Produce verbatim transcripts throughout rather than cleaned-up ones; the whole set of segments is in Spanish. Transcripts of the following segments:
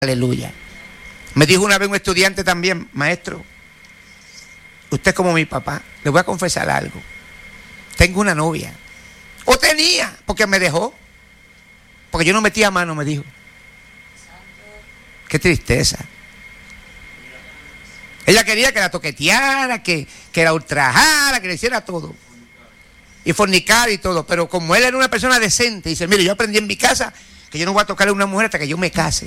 Aleluya. Me dijo una vez un estudiante también: maestro, usted es como mi papá. Le voy a confesar algo. Tengo una novia. O tenía, porque me dejó. Porque yo no metía mano, me dijo. Qué tristeza. Ella quería que la toqueteara, que, que la ultrajara, que le hiciera todo. Y fornicar y todo. Pero como él era una persona decente, dice: mire, yo aprendí en mi casa que yo no voy a tocarle a una mujer hasta que yo me case.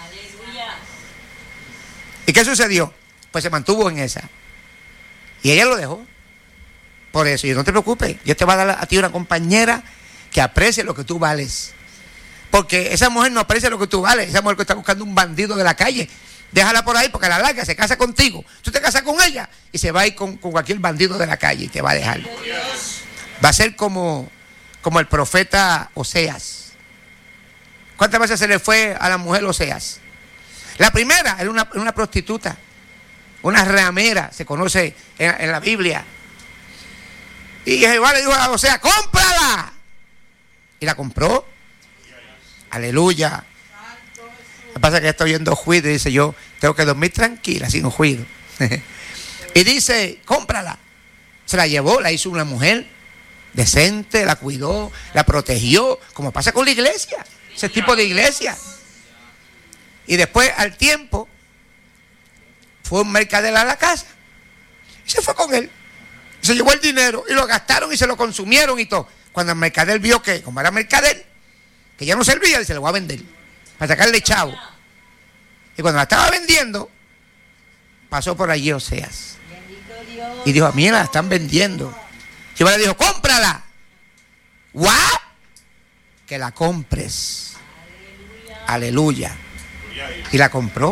¿Y qué sucedió? Pues se mantuvo en esa. Y ella lo dejó. Por eso, y no te preocupes, Dios te va a dar a ti una compañera que aprecie lo que tú vales. Porque esa mujer no aprecia lo que tú vales. Esa mujer que está buscando un bandido de la calle, déjala por ahí, porque a la larga se casa contigo. Tú te casas con ella y se va a ir con, con cualquier bandido de la calle y te va a dejar. Va a ser como, como el profeta Oseas. ¿Cuántas veces se le fue a la mujer Oseas? La primera era una, una prostituta, una ramera, se conoce en, en la Biblia. Y Jehová le dijo a Oseas: ¡cómprala! Y la compró. Aleluya. Lo que pasa es que está oyendo juicio y dice: yo tengo que dormir tranquila, sin juicio. Y dice: cómprala. Se la llevó, la hizo una mujer decente, la cuidó, la protegió, como pasa con la iglesia, ese tipo de iglesia. Y después, al tiempo, fue un mercader a la casa y se fue con él. Se llevó el dinero y lo gastaron y se lo consumieron y todo. Cuando el mercader vio que, como era mercader, que ya no servía, se lo voy a vender para sacarle chavo. Y cuando la estaba vendiendo, pasó por allí Oseas y dijo: a mí la están vendiendo. Jehová le dijo: cómprala. ¿What? Que la compres. Aleluya. Y la compró.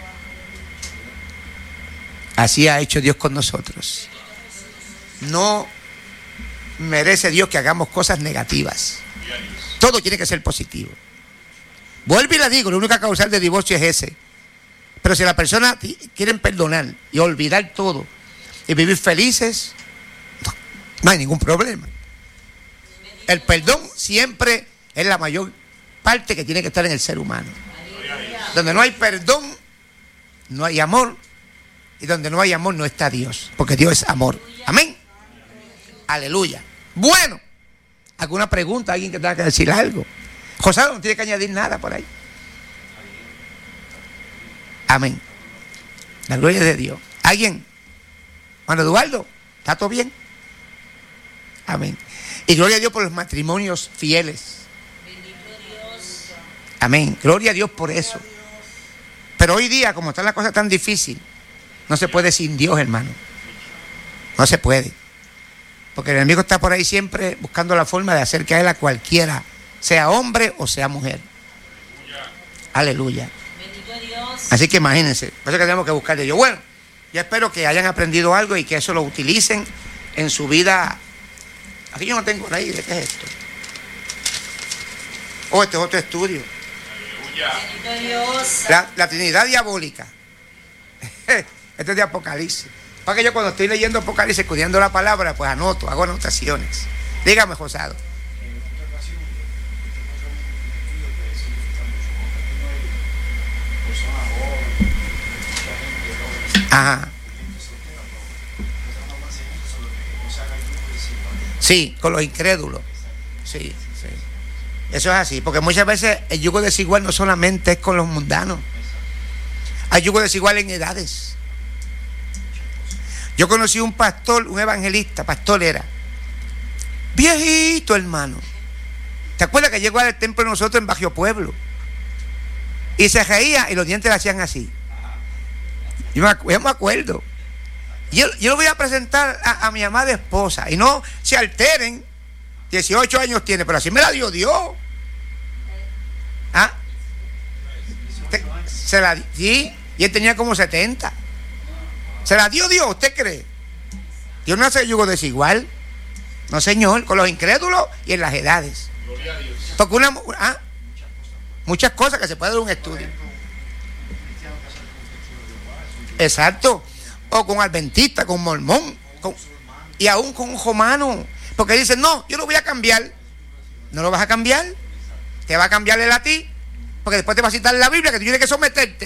Así ha hecho Dios con nosotros. No merece Dios que hagamos cosas negativas. Todo tiene que ser positivo. Vuelvo y le digo, la única causa de divorcio es ese. Pero si la persona quieren perdonar y olvidar todo y vivir felices, no, no hay ningún problema. El perdón siempre es la mayor parte que tiene que estar en el ser humano. Donde no hay perdón, no hay amor. Y donde no hay amor, no está Dios. Porque Dios es amor. Amén. Aleluya. Bueno, ¿alguna pregunta? ¿Alguien que tenga que decir algo? José no tiene que añadir nada por ahí. Amén. La gloria de Dios. ¿Alguien? Juan Eduardo, ¿está todo bien? Amén. Y gloria a Dios por los matrimonios fieles. Amén. Gloria a Dios por eso. Pero hoy día, como está la cosa tan difícil, no se puede sin Dios, hermano. No se puede. Porque el enemigo está por ahí siempre buscando la forma de hacer caer a cualquiera, sea hombre o sea mujer. Aleluya. Así que imagínense, por eso que tenemos que buscar de Dios. Bueno, ya espero que hayan aprendido algo y que eso lo utilicen en su vida. Aquí yo no tengo ahí, ¿de qué es esto? Oh, este es otro estudio. La, la Trinidad diabólica. Esto es de Apocalipsis. Para que yo cuando estoy leyendo Apocalipsis, estudiando la palabra, pues anoto, hago anotaciones. Dígame, Josado. Ajá. Sí, con los incrédulos. Sí, sí. Eso es así, porque muchas veces el yugo desigual no solamente es con los mundanos. Hay yugo desigual en edades. Yo conocí un pastor, un evangelista, pastor era viejito, hermano. ¿Te acuerdas que llegó al templo de nosotros en Bajo Pueblo? Y se reía y los dientes le hacían así. Yo me, yo me acuerdo. Yo, yo lo voy a presentar a, a mi amada esposa. Y no se alteren. dieciocho años tiene, pero así me la dio Dios. ¿Ah? Te, se la sí, y él tenía como setenta. ¿Se la dio Dios? ¿Usted cree? Dios no hace yugo desigual. No, señor, con los incrédulos y en las edades. Porque una, ¿ah? muchas cosas que se puede dar un estudio. Exacto. O con adventista, con mormón, con, y aún con un romano. Porque dicen: no, yo lo voy a cambiar. ¿No lo vas a cambiar? ¿Te va a cambiar él a ti? porque después te va a citar en la Biblia que tú tienes que someterte.